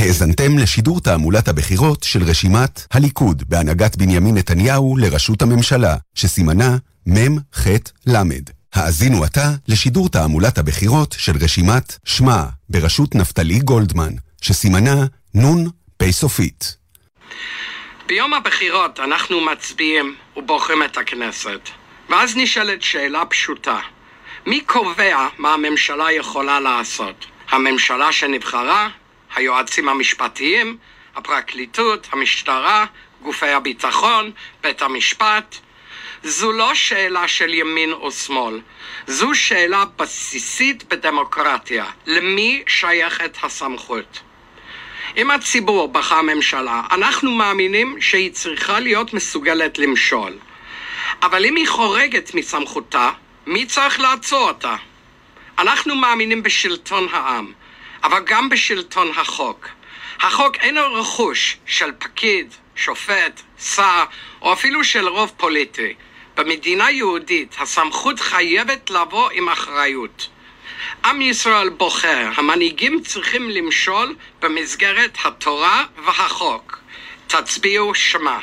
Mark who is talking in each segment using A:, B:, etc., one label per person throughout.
A: האזנתם לשידור תעמולת הבחירות של רשימת הליכוד בהנהגת בנימין נתניהו לראשות הממשלה, שסימנה מ"ח למד. האזינו עתה לשידור תעמולת הבחירות של רשימת שמה בראשות נפתלי גולדמן, שסימנה נון פי סופית.
B: ביום הבחירות אנחנו מצביעים ובוחרים את הכנסת. ואז נשאלת שאלה פשוטה. מי קובע מה הממשלה יכולה לעשות? הממשלה שנבחרה? היועצים המשפטיים? הפרקליטות? המשטרה? גופי הביטחון? בית המשפט? זו לא שאלה של ימין או שמאל. זו שאלה בסיסית בדמוקרטיה. למי שייכת הסמכות? אם הציבור בחר ממשלה, אנחנו מאמינים שהיא צריכה להיות מסוגלת למשול. אבל אם היא חורגת מסמכותה, מי צריך לעצור אותה? אנחנו מאמינים בשלטון העם, אבל גם בשלטון החוק. החוק אינו רכוש של פקיד, שופט, שר, או אפילו של רוב פוליטי. במדינה יהודית הסמכות חייבת לבוא עם אחריות. עם ישראל בוחר, המנהיגים צריכים למשול במסגרת התורה והחוק. תצביעו שמה.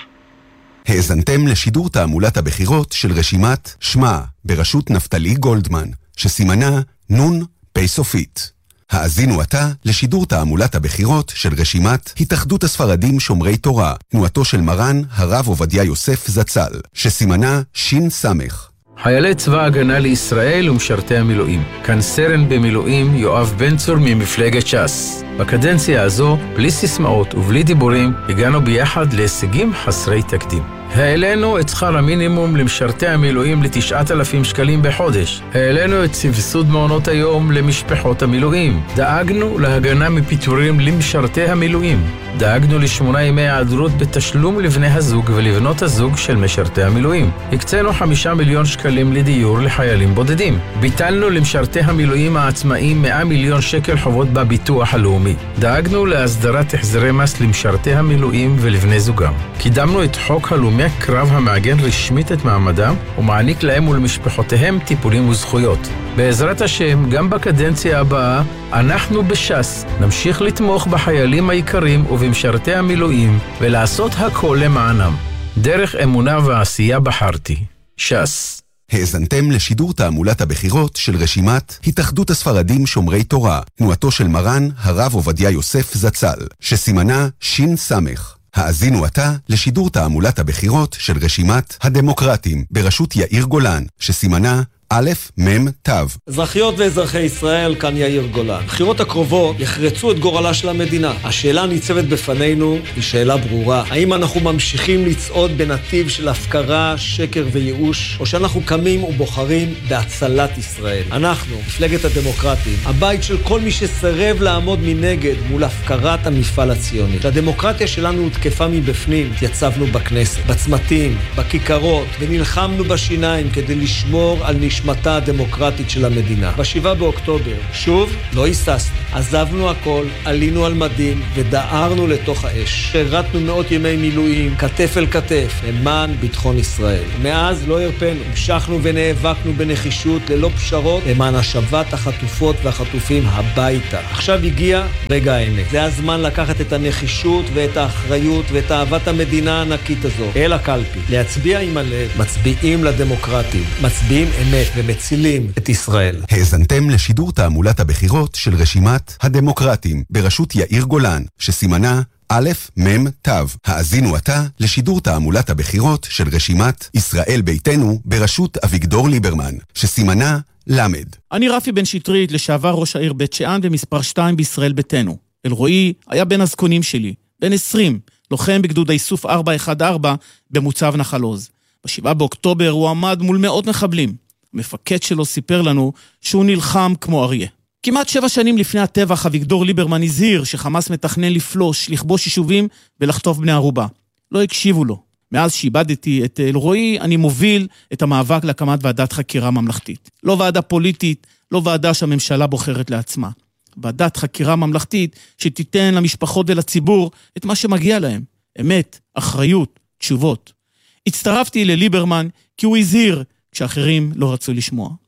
A: האזנתם לשידור תעמולת הבחירות של רשימת שמה בראשות נפתלי גולדמן, שסימנה נון פי סופית. האזינו עתה לשידור תעמולת הבחירות של רשימת התאחדות הספרדים שומרי תורה, תנועתו של מרן הרב עובדיה יוסף זצ"ל, שסימנה שין סמך.
C: חיילי צבא ההגנה לישראל ומשרתי המילואים. כאן סרן במילואים יואב בן צור ממפלגת ש"ס. בקדנציה הזו, בלי סיסמאות ובלי דיבורים, הגענו ביחד להישגים חסרי תקדים. העלינו את שכר המינימום למשרתי המילואים ל9,000 שקלים בחודש. העלינו את סבסוד מעונות היום למשפחות המילואים. דאגנו להגנה מפיטורים למשרתי המילואים. דאגנו ל8 ימי היעדרות בתשלום לבני הזוג ולבנות הזוג של משרתי המילואים. הקצינו 5 מיליון שקלים לדיור לחיילים בודדים. ביטלנו למשרתי המילואים העצמאיים 100 מיליון שקל חובות בביטוח הלאומי. דאגנו להסדרת החזרי מס למשרתי המילואים ולבני זוגם. קידמנו את חוק הלאומי הקרב המעגן רשמית את מעמדם ומעניק להם ולמשפחותיהם טיפולים וזכויות. בעזרת השם, גם בקדנציה הבאה, אנחנו בש"ס נמשיך לתמוך בחיילים היקרים ובמשרתי המילואים ולעשות הכל למענם. דרך אמונה ועשייה בחרתי. ש"ס.
A: האזנתם לשידור תעמולת הבחירות של רשימת התאחדות הספרדים שומרי תורה, תנועתו של מרן הרב עובדיה יוסף זצ"ל, שסימנה שין סמך. האזינו עתה לשידור תעמולת הבחירות של רשימת הדמוקרטים בראשות יאיר גולן, שסימנה א' מ' ת'.
D: אזרחיות ואזרחי ישראל, כאן יאיר גולן. הבחירות הקרובות יחרצו את גורלה של המדינה. השאלה הניצבת בפנינו היא שאלה ברורה. האם אנחנו ממשיכים לצעוד בנתיב של הפקרה, שקר וייאוש, או שאנחנו קמים ובוחרים בהצלת ישראל? אנחנו, מפלגת הדמוקרטים, הבית של כל מי שסרב לעמוד מנגד מול הפקרת המפעל הציוני. שהדמוקרטיה שלנו הותקפה מבפנים, התייצבנו בכנסת, בצמתים, בכיכרות, ונלחמנו בשיניים כדי לשמור על נשמתה הדמוקרטית של המדינה. ב7 באוקטובר, שוב, לא היססנו. עזבנו הכל, עלינו על מדים ודהרנו לתוך האש. שירתנו מאות ימי מילואים, כתף אל כתף, למען ביטחון ישראל. מאז לא הרפנו, המשכנו ונאבקנו בנחישות ללא פשרות, למען השבת החטופות והחטופים הביתה. עכשיו הגיע רגע האמת. זה הזמן לקחת את הנחישות ואת האחריות ואת אהבת המדינה הענקית הזו אל הקלפי. להצביע עם הלב, מצביעים לדמוקרטים, מצביעים אמת ומצילים את ישראל.
A: האזנתם לשידור תעמולת הבחירות של רשימת הדמוקרטים בראשות יאיר גולן, שסימנה א' מ' ת'. האזינו עתה לשידור תעמולת הבחירות של רשימת ישראל ביתנו בראשות אביגדור ליברמן, שסימנה למד.
E: אני רפי בן שטרית, לשעבר ראש העיר בית שאן ומספר 2 בישראל ביתנו. אלרועי היה בן הזקונים שלי, בן 20, לוחם בגדוד האיסוף 414 במוצב נחל עוז. ב7 באוקטובר הוא עמד מול מאות מחבלים. המפקד שלו סיפר לנו שהוא נלחם כמו אריה. כמעט 7 שנים לפני הטבח, אביגדור ליברמן הזהיר שחמאס מתכנן לפלוש, לכבוש יישובים ולחטוף בני ערובה. לא הקשיבו לו. מאז שאיבדתי את אלרועי, אני מוביל את המאבק להקמת ועדת חקירה ממלכתית. לא ועדה פוליטית, לא ועדה שהממשלה בוחרת לעצמה. ועדת חקירה ממלכתית שתיתן למשפחות ולציבור את מה שמגיע להם. אמת, אחריות, תשובות. הצטרפתי לליברמן כי הוא הזהיר כשאחרים לא רצו לשמוע.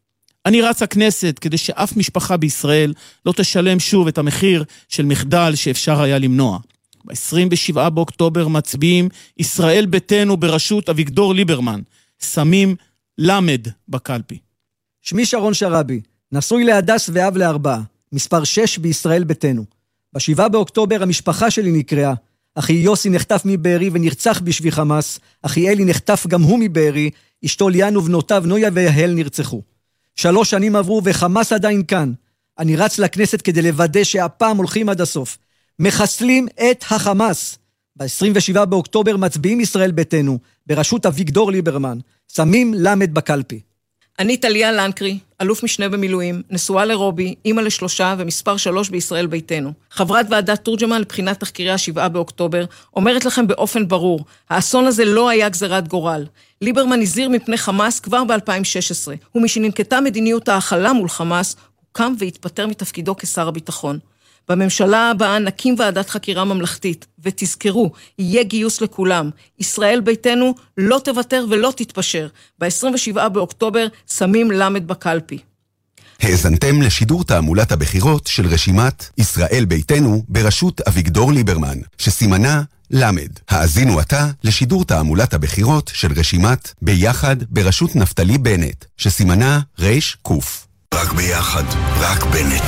E: אני רץ לכנסת כדי שאף משפחה בישראל לא תשלם שוב את המחיר של מחדל שאפשר היה למנוע. ב-27 באוקטובר מצביעים ישראל ביתנו בראשות אביגדור ליברמן. שמים למד בקלפי.
F: שמי שרון שרבי, נשוי להדס ואב לארבעה, מספר 6 בישראל ביתנו. ב7 באוקטובר המשפחה שלי נקראה. אחי יוסי נחטף מבארי ונרצח בשבי חמאס, אחי אלי נחטף גם הוא מבארי, אשתו ליאן ובנותיו נויה ויהל נרצחו. 3 שנים עברו וחמאס עדיין כאן. אני רץ לכנסת כדי לוודא שהפעם הולכים עד הסוף. מחסלים את החמאס. ב-27 באוקטובר מצביעים ישראל ביתנו, בראשות אביגדור ליברמן. שמים למד בקלפי.
G: אני טליה לנקרי, אלוף משנה במילואים, נשואה לרובי, אמא ל3 ומספר 3 בישראל ביתנו. חברת ועדת תורג'מן לבחינת תחקירי 7 באוקטובר, אומרת לכם באופן ברור, האסון הזה לא היה גזרת גורל. ליברמן הזהיר מפני חמאס כבר ב-2016, ומשננקטה מדיניות ההכלה מול חמאס, הוא קם והתפטר מתפקידו כשר הביטחון. בממשלה הבאה נקים ועדת חקירה ממלכתית, ותזכרו, יהיה גיוס לכולם. ישראל ביתנו לא תוותר ולא תתפשר. ב-27 באוקטובר שמים למד בקלפי.
A: האזנתם לשידור תעמולת הבחירות של רשימת ישראל ביתנו בראשות אביגדור ליברמן, שסימנה למד. האזינו עתה לשידור תעמולת הבחירות של רשימת ביחד בראשות נפתלי בנט, שסימנה רש קוף.
H: רק ביחד, רק בנט.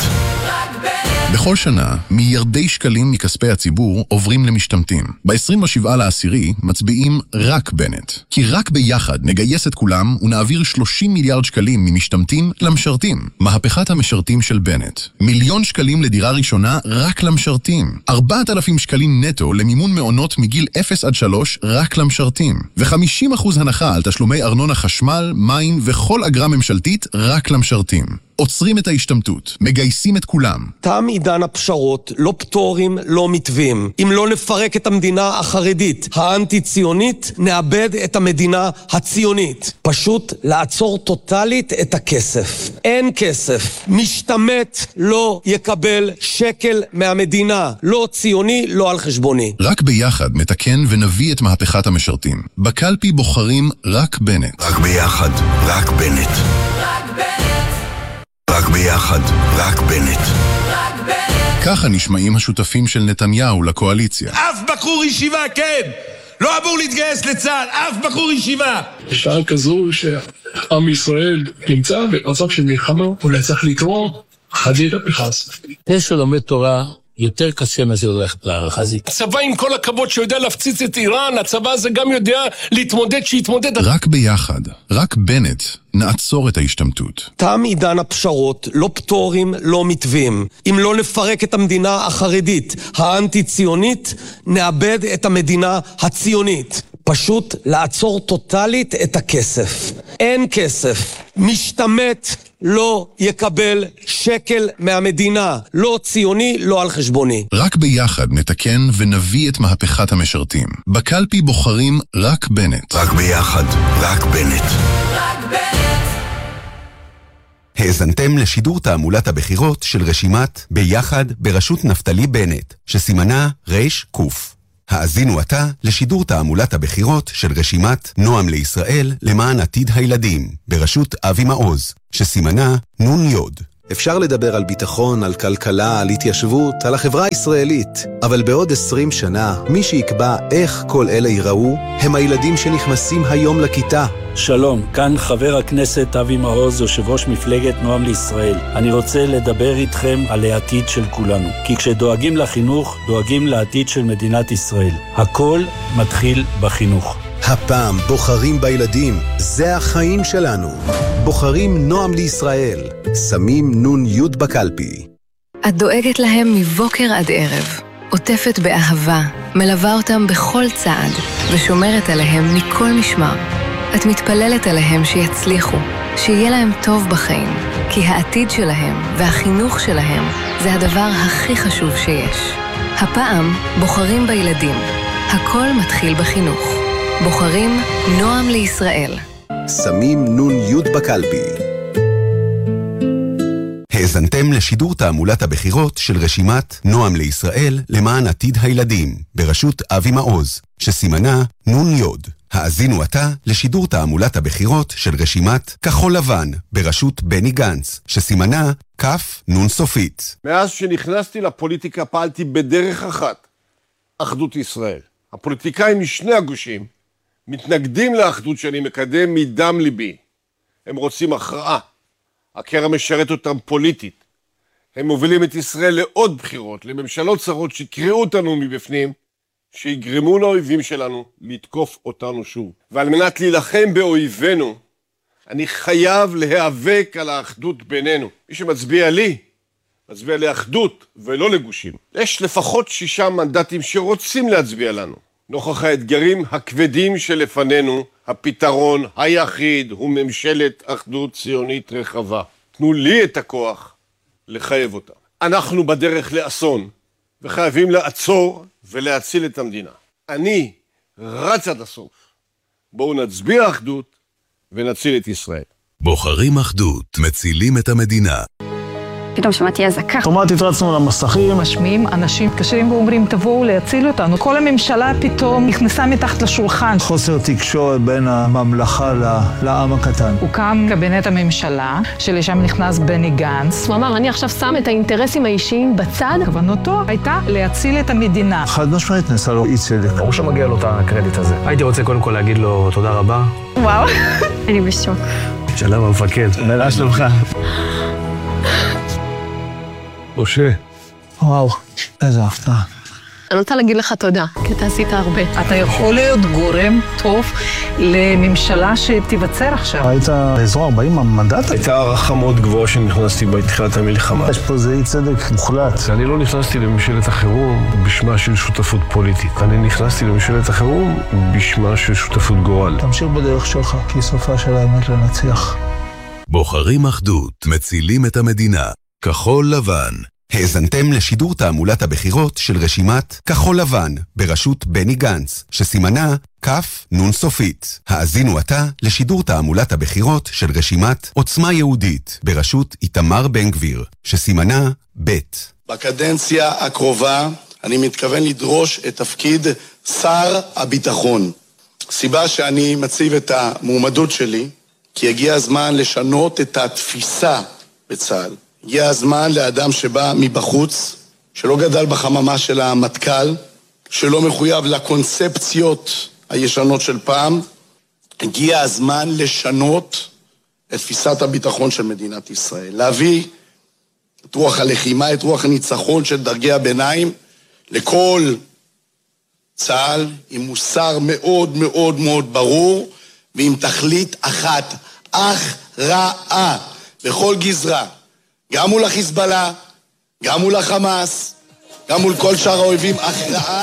I: בכל שנה, מיליארדי שקלים מכספי הציבור עוברים למשתמטים. ב-27/10 מצביעים רק בנט. כי רק ביחד נגייס את כולם ונעביר 30 מיליארד שקלים ממשתמטים למשרתים. מהפכת המשרתים של בנט. 1,000,000 שקלים לדירה ראשונה רק למשרתים. 4,000 שקלים נטו למימון מעונות מגיל 0 עד 3 רק למשרתים. ו50% הנחה על תשלומי ארנונה חשמל, מים וכל אגרה ממשלתית רק למשרתים. עוצרים את ההשתמטות, מגייסים את כולם.
J: תם עידן הפשרות, לא פטורים, לא מתווים. אם לא נפרק את המדינה החרדית, האנטי-ציונית, נאבד את המדינה הציונית. פשוט לעצור טוטלית את הכסף. אין כסף. משתמט לא יקבל שקל מהמדינה. לא ציוני, לא על חשבוני.
I: רק ביחד מתקן ונביא את מהפכת המשרתים. בקלפי בוחרים רק בנט.
H: רק ביחד, רק בנט. רק ביחד, רק בנט.
I: ככה נשמעים השותפים של נתניהו לקואליציה.
K: אף בחור ישיבה, כן! לא אמור להתגייס לצה"ל, אף בחור ישיבה!
L: בשעה כזו שעם ישראל נמצא במצב של מלחמה, אולי צריך לקרוא חזית הפנחס.
M: זה שלומד תורה יותר קשה מזה הולכת לחזית.
K: הצבא עם כל הכבוד שיודע להפציץ את איראן, הצבא הזה גם יודע להתמודד שיתמודד.
I: רק ביחד, רק בנט, נעצור את ההשתמטות.
J: תם עידן הפשרות, לא פטורים, לא מתווים. אם לא נפרק את המדינה החרדית, האנטי-ציונית, נאבד את המדינה הציונית. פשוט לעצור טוטלית את הכסף. אין כסף. משתמט לא יקבל שקל מהמדינה. לא ציוני, לא על חשבוני.
I: רק ביחד נתקן ונביא את מהפכת המשרתים. בקלפי בוחרים רק בנט.
H: רק ביחד, רק בנט.
A: האזנתם לשידור תעמולת הבחירות של רשימת ביחד בראשות נפתלי בנט, שסימנה רש קוף. האזינו עתה לשידור תעמולת הבחירות של רשימת נועם לישראל למען עתיד הילדים, בראשות אבי מעוז, שסימנה נון יוד.
N: אפשר לדבר על ביטחון, על כלכלה, על התיישבות, על החברה הישראלית, אבל בעוד 20 שנה, מי שיקבע איך כל אלה ייראו, הם הילדים שנכנסים היום לכיתה.
O: שלום, כאן חבר הכנסת אבי מעוז, יושב ראש מפלגת נועם לישראל. אני רוצה לדבר איתכם על העתיד של כולנו. כי כשדואגים לחינוך, דואגים לעתיד של מדינת ישראל. הכל מתחיל בחינוך.
N: הפעם בוחרים בילדים, זה החיים שלנו. בוחרים נועם לישראל, שמים נון יוד בקלפי.
P: את דואגת להם מבוקר עד ערב, עוטפת באהבה, מלווה אותם בכל צעד, ושומרת עליהם מכל משמר. את מתפללת עליהם שיצליחו, שיהיה להם טוב בחיים, כי העתיד שלהם והחינוך שלהם זה הדבר הכי חשוב שיש. הפעם בוחרים בילדים, הכל מתחיל בחינוך. בוחרים נועם לישראל.
N: שמים נון יוד בקלפי.
A: האזנתם לשידור תעמולת הבחירות של רשימת נועם לישראל למען עתיד הילדים, בראשות אבי מעוז, שסימנה נון יוד. האזינו עתה לשידור תעמולת הבחירות של רשימת כחול לבן בראשות בני גנץ, שסימנה כף נון סופית.
Q: מאז שנכנסתי לפוליטיקה פעלתי בדרך אחת, אחדות ישראל. הפוליטיקאים משני הגושים מתנגדים לאחדות שאני מקדם מדם ליבי. הם רוצים הכרעה. הקרע משרת אותם פוליטית. הם מובילים את ישראל לעוד בחירות, לממשלות צרות שקראו אותנו מבפנים, שיגרמו לאויבים שלנו לתקוף אותנו שוב. ועל מנת להילחם באויבינו, אני חייב להיאבק על האחדות בינינו. מי שמצביע לי, מצביע לאחדות ולא לגושים. יש לפחות 6 מנדטים שרוצים להצביע לנו. נוכח האתגרים הכבדים שלפנינו, הפתרון היחיד הוא ממשלת אחדות ציונית רחבה. תנו לי את הכוח לחייב אותה. אנחנו בדרך לאסון, וחייבים לעצור ולהציל את המדינה. אני רץ עד הסוף. בואו נצביע אחדות ונציל את ישראל.
A: בוחרים אחדות, מצילים את המדינה.
R: פתאום שמעתי אזעקה.
S: אוטומטית רצנו למסכים.
T: משמיעים אנשים מתקשרים ואומרים תבואו להציל אותנו. כל הממשלה פתאום נכנסה מתחת לשולחן.
S: חוסר תקשורת בין הממלכה לעם הקטן.
T: הוקם קבינט הממשלה, שלשם נכנס בני גנץ.
R: הוא אמר, אני עכשיו שם את האינטרסים האישיים בצד.
T: כוונתו הייתה להציל את המדינה.
S: חד משמעית נעשה לו אי צדק.
U: ברור שמגיע לו את הקרדיט הזה. הייתי רוצה קודם כל להגיד לו תודה רבה.
R: וואו, אני בשוק.
U: שלום המפקד.
S: מה שלומך?
U: משה.
S: וואו, איזה הפתעה.
R: אני רוצה להגיד לך תודה, כי אתה עשית הרבה.
T: אתה יכול להיות גורם טוב לממשלה שתיווצר עכשיו.
S: היית באזור 40 המנדט?
U: הייתה הערכה מאוד גבוהה שנכנסתי בתחילת המלחמה.
S: יש פה זה אי צדק מוחלט.
U: אני לא נכנסתי לממשלת החירום בשמה של שותפות פוליטית. אני נכנסתי לממשלת החירום בשמה של שותפות גורל.
S: תמשיך בדרך שלך, כי סופה של האמת לנצח.
A: בוחרים אחדות, מצילים את המדינה. כחול לבן. האזנתם לשידור תעמולת הבחירות של רשימת כחול לבן בראשות בני גנץ, שסימנה כף נון סופית. האזינו עתה לשידור תעמולת הבחירות של רשימת עוצמה יהודית בראשות איתמר בן גביר, שסימנה ב'.
V: בקדנציה הקרובה אני מתכוון לדרוש את תפקיד שר הביטחון. סיבה שאני מציב את המועמדות שלי, כי הגיע הזמן לשנות את התפיסה בצה"ל. הגיע הזמן לאדם שבא מבחוץ, שלא גדל בחממה של המטכ"ל, שלא מחויב לקונספציות הישנות של פעם. הגיע הזמן לשנות את תפיסת הביטחון של מדינת ישראל. להביא את רוח הלחימה, את רוח הניצחון של דרגי הביניים, לכל צה"ל, עם מוסר מאוד מאוד מאוד ברור, ועם תכלית אחת, הכרעה בכל גזרה. גם מול החיזבאללה, גם מול החמאס, גם מול כל שאר האויבים, הכרעה.